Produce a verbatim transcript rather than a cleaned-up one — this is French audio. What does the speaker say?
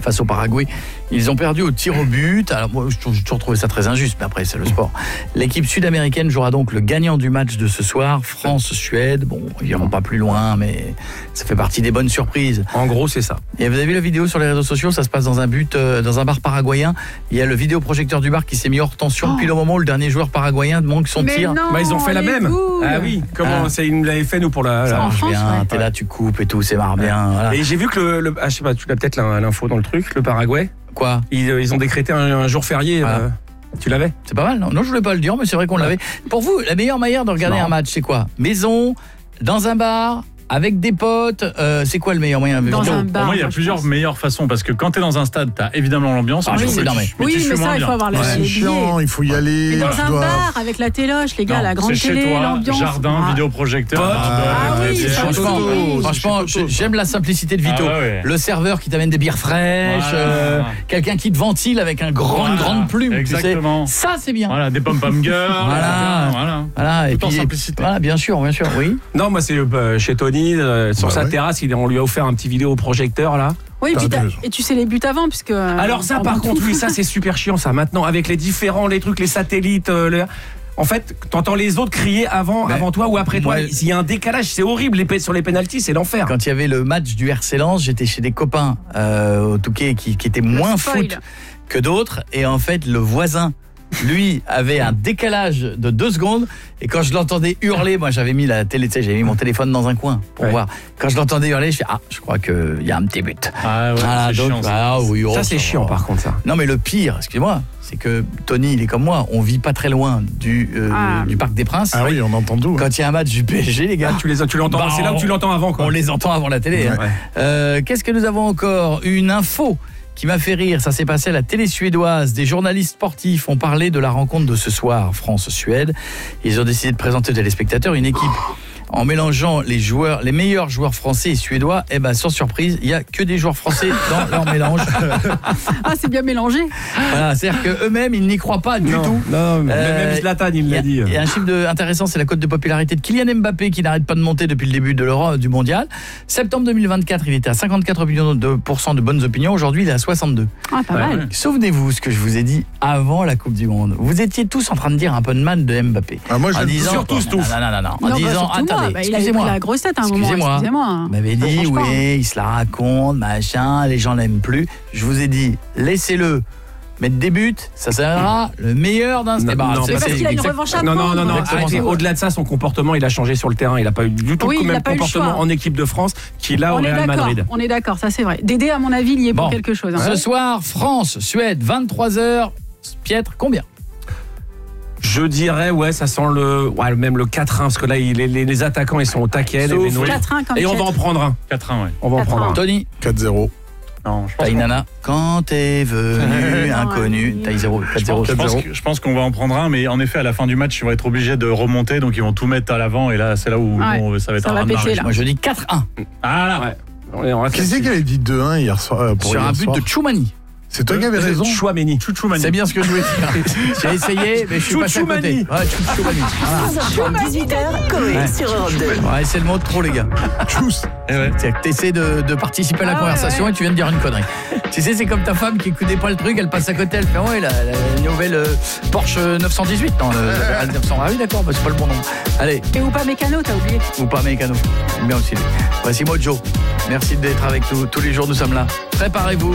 face au Paraguay. Ils ont perdu au tir au but. Alors moi, j'ai toujours trouvé ça très injuste, mais après, c'est le sport. L'équipe sud-américaine jouera donc le gagnant du match de ce soir, France-Suède. Bon, ils n'iront pas plus loin, mais ça fait partie des bonnes surprises. En gros, c'est ça. Et vous avez vu la vidéo sur les réseaux sociaux, ça se passe dans un but, euh, dans un bar paraguayen. Il y a le vidéoprojecteur du bar qui s'est mis hors tension oh. Puis le moment où le dernier joueur paraguayen manque son mais tir. Non, bah, ils ont fait la même. Boules. Ah oui, comment ah. ça, ils nous l'avaient fait nous pour la. Ça la... marche bien, ouais. t'es là, tu coupes et tout, c'est marre bien. Voilà. Et j'ai vu que le, le ah, je sais pas, tu l'as peut-être l'info dans le truc, le Paraguay. Quoi ? Ils, ils ont décrété un, un jour férié. Voilà. Euh, tu l'avais ? C'est pas mal, non, non, je voulais pas le dire, mais c'est vrai qu'on ouais. l'avait. Pour vous, la meilleure manière de regarder un match, c'est quoi ? Maison, dans un bar, avec des potes, euh, c'est quoi le meilleur moyen ? Dans un bar, Pour moi, il y a plusieurs pense. meilleures façons parce que quand tu es dans un stade, tu as évidemment l'ambiance. Ah, mais oui, c'est normal. mais oui, mais ça, il faut avoir ouais, les chiant, il faut y aller. Mais dans un dois... bar avec la téloche, les gars, non, la grande c'est télé, chez toi, l'ambiance. Jardin, ah. vidéoprojecteur. Ah, ah oui, bière. ça Franchement, aussi. franchement j'aime la simplicité de Vito. Ah, ouais, ouais. Le serveur qui t'amène des bières fraîches, Voilà. euh, quelqu'un qui te ventile avec un grand, Voilà. une grande plume. Exactement. Tu sais. Ça, c'est bien. Voilà, des pom-pom girls. Voilà. voilà. Voilà. Et Tout en puis, simplicité. Voilà, bien sûr, bien sûr, oui. Non, moi c'est euh, chez Tony, euh, sur bah sa ouais. terrasse, il, on lui a offert un petit vidéoprojecteur là. Oui, puis T'as- et tu sais les buts avant, puisque. Alors ça, par contre, oui, ça c'est super chiant ça. Maintenant, avec les différents, les trucs, les satellites, euh, le... en fait, t'entends les autres crier avant, Mais avant toi ou après toi. moi, S'il y a un décalage, c'est horrible. Les, sur les pénaltys, c'est l'enfer. Quand il y avait le match du R C Lens, j'étais chez des copains euh, au Touquet qui, qui étaient moins spoil. foot que d'autres. Et en fait, le voisin, lui, avait un décalage de deux secondes. Et quand je l'entendais hurler, moi j'avais mis la télé, tu sais, j'avais mis mon téléphone dans un coin pour Ouais. voir. Quand je l'entendais hurler, je fais ah, je crois qu'il y a un petit but. Ah ouais, Ah, c'est donc, chiant. Ça. ah, oui, oh, Ça c'est chiant va. par contre ça. Non mais le pire, excusez-moi, c'est que Tony, il est comme moi, on vit pas très loin du, euh, Ah. du Parc des Princes. Ah oui, on entend d'où. Quand il y a un match du P S G, les gars, Ah, tu les tu l'entends. Bah, c'est là où tu l'entends avant quoi. on les entend avant la télé. hein. Ouais. Euh, qu'est-ce que nous avons encore ? Une info qui m'a fait rire, ça s'est passé à la télé suédoise. Des journalistes sportifs ont parlé de la rencontre de ce soir, France-Suède. Ils ont décidé de présenter aux téléspectateurs une équipe en mélangeant les joueurs, les meilleurs joueurs français et suédois. Et ben sans surprise, il y a que des joueurs français dans leur mélange. Ah, c'est bien mélangé. Voilà, c'est-à-dire que eux-mêmes, ils n'y croient pas du non, tout. Non, mais Euh, même Zlatan il Il y l'a a- dit. il y a un chiffre de, intéressant, c'est la cote de popularité de Kylian Mbappé qui n'arrête pas de monter depuis le début de l'Euro du mondial. Septembre deux mille vingt-quatre, il était à cinquante-quatre millions de pourcents de bonnes opinions. Aujourd'hui, il est à soixante-deux. Ah, pas Ouais, mal. ouais. Souvenez-vous ce que je vous ai dit avant la Coupe du Monde. Vous étiez tous en train de dire un peu de mal de Mbappé. Ah, moi, je en l'aime disant surtout non, non, non, non, non. En Non, bah, disant surtout moi. attendez, Bah, il avait pris excusez-moi. la grosse tête à un moment. Excusez-moi. Excusez-moi. Vous m'avez dit Franchement. oui, il se la raconte, machin, les gens l'aiment plus. Je vous ai dit laissez-le mettre des buts, ça sera le meilleur d'un Non, bah, non, C'est parce qu'il a une exact- revanche à Non, non, prendre. non, non. Exactement arrêtez. ça. Au-delà de ça, son comportement, il a changé sur le terrain. Il n'a pas eu du tout Oui, le il a même pas eu le comportement choix. en équipe de France qu'il a au On est Real d'accord, Madrid. on est d'accord, ça c'est vrai. Dédé, à mon avis, il y est Bon. pour quelque chose. hein. Ce soir, France, Suède, vingt-trois heures. Pietre, combien ? Je dirais, ouais, ça sent le, ouais, même le quatre un, parce que là, il- les, les, les attaquants, ils sont au taquet. les Sauf- Benoît. quatre un comme Et on va en Chet. prendre un. quatre un, ouais. On va en quatre prendre un. un. Tony, quatre zéro. Non, je pense taille qu'on- nana. Quand t'es venu, inconnu, taille zéro, quatre Je zéro. pense, je pense que- je pense qu'on va en prendre un, mais en effet, à la fin du match, ils vont être obligés de remonter, donc ils vont tout mettre à l'avant, et là, c'est là où Ouais, bon, ça va être ça un va raz-de-marée. péter, là. Moi je dis quatre un. Ah là, Ouais. On est- on reste Qui c'est là-dessus. qui avait dit deux un hier soir euh, pour Sur hier un but soir de Choumani. C'est toi qui avais raison. Chouameni. Chouchoumani. C'est bien ce que je voulais dire. J'ai essayé, mais je suis passé à côté. Chouchoumani. Ouais, Chouchoumani. Voilà. quinze heures trente, dix-huit heures, Coé Ouais. sur Europe deux. Ouais, c'est le mot de trop, les gars. Tchuss. Eh ouais. C'est que t'essaies de, de participer à la Ah ouais, conversation ouais. et tu viens de dire une connerie. Tu sais, c'est comme ta femme qui écoutait pas le truc, elle passe à côté, elle fait ouais, la, la nouvelle euh, Porsche neuf cent dix-huit. Non, le, le neuf cents. Ah oui, d'accord, bah, c'est pas le bon nom. Allez, Et ou pas Mécano, t'as oublié. ou pas Mécano. Bien aussi. lui. Voici Mojo. Merci d'être avec nous. Tous les jours, nous sommes là. Préparez-vous.